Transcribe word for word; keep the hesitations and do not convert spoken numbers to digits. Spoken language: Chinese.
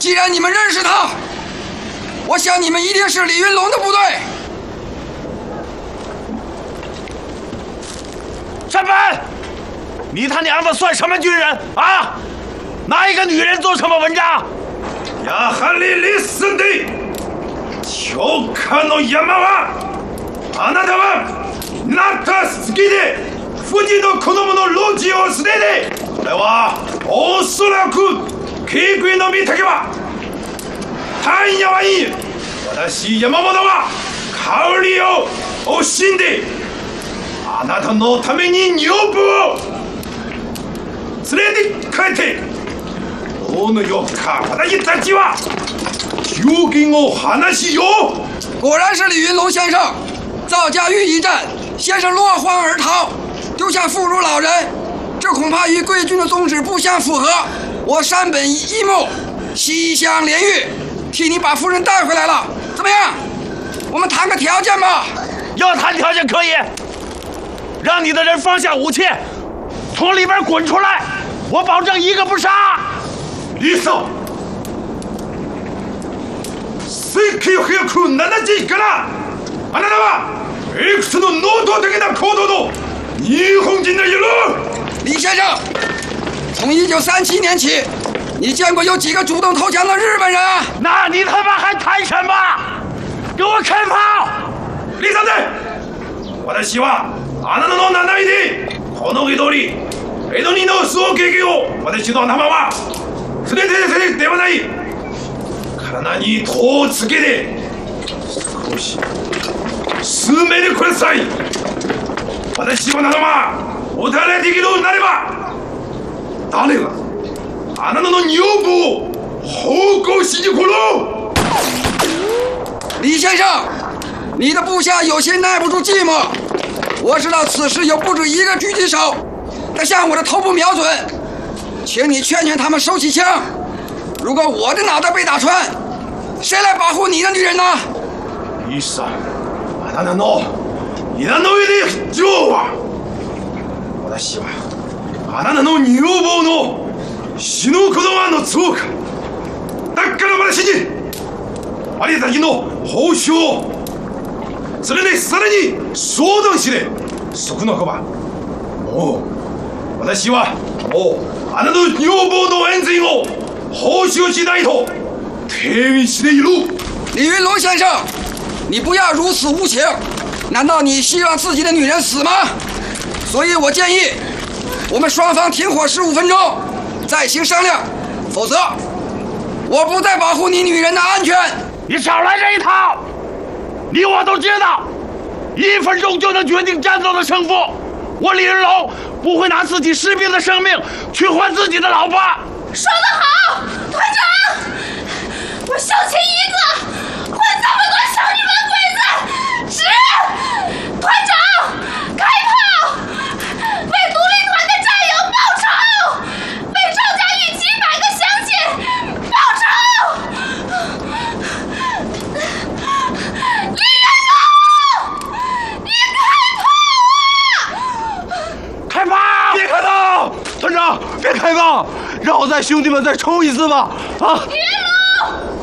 既然你们认识他，我想你们一定是李云龙的部队。 山本，你他娘的算什么军人啊？拿一个女人做什么文章？ やはりリスンで教科の山はあなたはなった好きで富士の子供のロジを捨てて、これはおそらく警戒の見たけは単やはいい。私山本は香りを惜しんであなたのために女房を連れて帰って、このよっか私たちは究竟を話しよう。 果然是李云龙先生，赵家峪一战，先生落荒而逃，丢下妇孺老人，这恐怕与贵军的宗旨不相符合。我山本一木西乡连玉替你把夫人带回来了，怎么样？我们谈个条件吧。 要谈条件可以，让你的人放下武器，从里边滚出来，我保证一个不杀。 リサ、せんきゅうひゃくななじゅういちからあなたはいくつの能動的な行動の日本人的一路。 李先生，从一九三七年起，你见过有几个主动投降的日本人啊？ 那你他妈还谈什么？给我开炮！ リサで、私はあなたの七位でこの江戸に江戸にの総経験を私の名は連れてせではない。体に戸をつけて少し進めてください。私の名はおたれできるようになれば誰があなたの女房を奉公しに来ろ。 李先生，你的部下有些耐不住寂寞。我知道此时有不止一个狙击手在向我的头部瞄准，请你劝劝他们收起枪。如果我的脑袋被打穿，谁来保护你的女人呢？ リサ、あなたの稲の上で女王は私はあなたの女房の死ぬことはのそうか。だから私にありたきの報酬をそれでさらに相談しれ。そこの子はもう私はもうあなたの女房の恩人を報酬しないと手にしている。 李云龙先生，你不要如此无情，难道你希望自己的女人死吗？所以我建议我们双方停火十五分钟，再行商量，否则我不再保护你女人的安全。 你少来这一套！你我都知道，一分钟就能决定战斗的胜负。我李云龙不会拿自己士兵的生命去换自己的老婆。 说得好，团长！我秀琴一个，换这么多小女人鬼子，值！团长，开炮！为独立团的战友报仇，为赵家峪几百个乡亲报仇！李云龙，你开炮啊！ 开炮！别开刀！团长，别开刀！让我在兄弟们再冲一次吧！啊！ 李云龙。